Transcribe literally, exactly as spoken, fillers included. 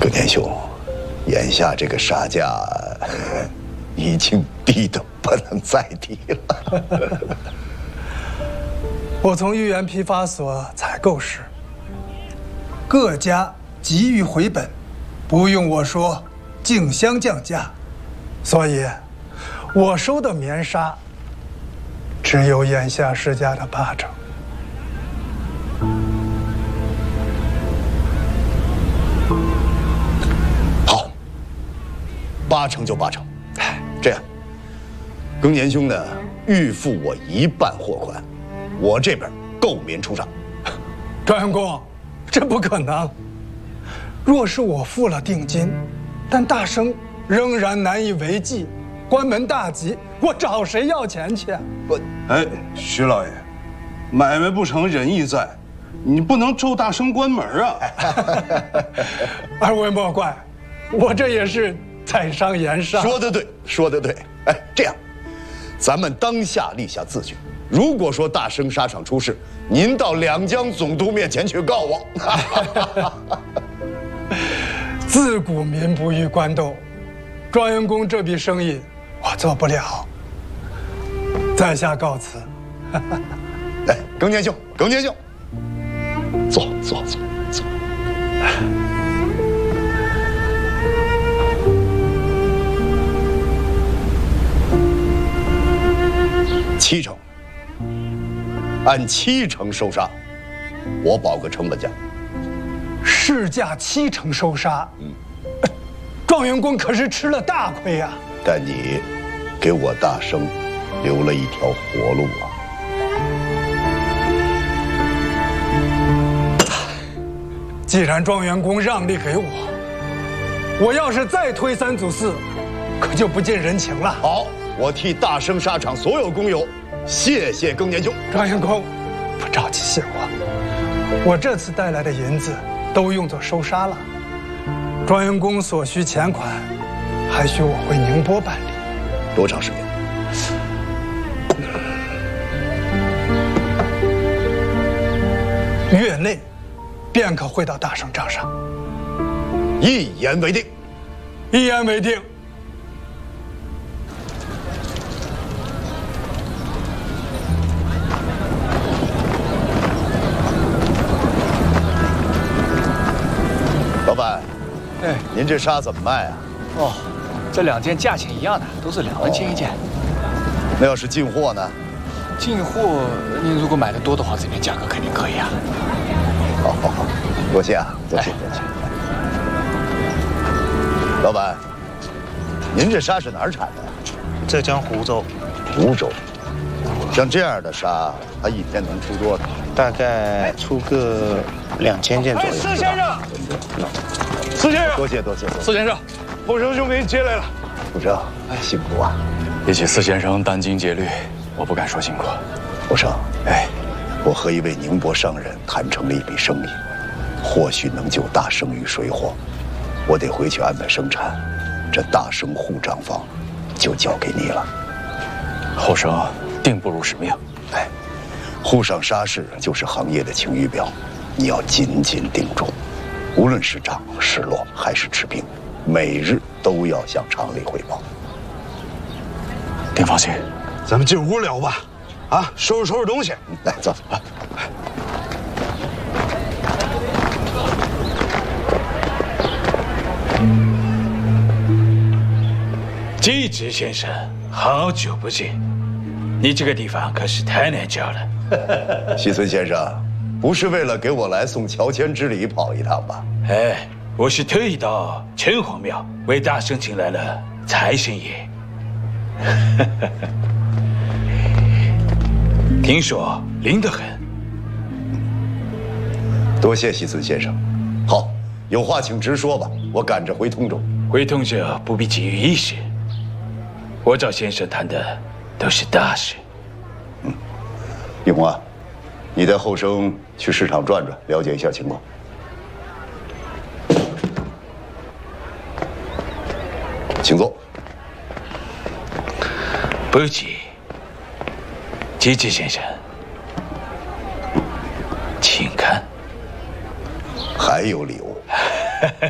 葛天兄，眼下这个杀价已经低得不能再低了。 我从豫园批发所采购时，各家急于回本，不用我说，竞相降价，所以，我收的棉纱只有眼下市价的八成。 好，八成就八成。这样，庚年兄呢，预付我一半货款，我这边购棉出账。 庄员公，这不可能。若是我付了定金，但大生仍然难以为继，关门大吉，我找谁要钱去啊？ 我， 哎，徐老爷，买卖不成仁义在，你不能咒大生关门啊！ 二位莫怪，我这也是在商言商。 说得对，说得对。哎，这样，咱们当下立下字据。如果说大生纱厂出事，您到两江总督面前去告我。 自古民不与官斗，庄员公这笔生意我做不了，在下告辞。 哎，庚年兄，庚年兄，坐坐坐坐。七成，按七成收纱，我保个成本价。 市价七成收纱，嗯，庄员公可是吃了大亏呀。 但你给我大生留了一条活路啊！ 既然庄员公让利给我，我要是再推三阻四，可就不近人情了。 好，我替大生纱厂所有工友谢谢庚年兄。 庄员公，不着急谢我，我这次带来的银子都用作收纱了。庄员公所需钱款，还需我回宁波办理。 多长时间？ 月内便可汇到大生账上。 一言为定。 一言为定。 老板， 哎， 您这纱怎么卖啊？ 哦，这两件价钱一样的，都是两文钱一件。 那要是进货呢？ 进货，您如果买的多的话，这边价格肯定可以啊。 好，好，好，多谢啊，多谢，多谢。老板，您这纱是哪儿产的呀？ 浙江湖州。 湖州。像这样的纱，它一天能出多少？ 大概出个两千件左右。 施先生，施先生， 多谢多谢。 施先生，后生兄给你接来了。 后生，哎，辛苦啊！ 比起司先生殚精竭虑，我不敢说辛苦。 后生， 哎， 我和一位宁波商人谈成了一笔生意，或许能救大生于水火。我得回去安排生产，这大生护账房就交给你了。 后生定不辱使命。 哎，沪上纱市就是行业的晴雨表，你要紧紧盯住，无论是涨是落还是持平，每日都要向厂里汇报。 丁放心， 咱们进屋聊吧，啊，收拾收拾东西。 来，走啊。 季直先生，好久不见，你这个地方可是太难找了。 西村先生，不是为了给我来送乔迁之礼跑一趟吧？ 哎，我是特意到城隍庙为大生请来了财神爷。听说灵得很。 多谢西村先生。好，有话请直说吧，我赶着回通州。 回通州不必急于一时，我找先生谈的都是大事。 嗯，玉红啊，你带后生去市场转转，了解一下情况。请坐。 不急，季直先生，请看。 还有礼物。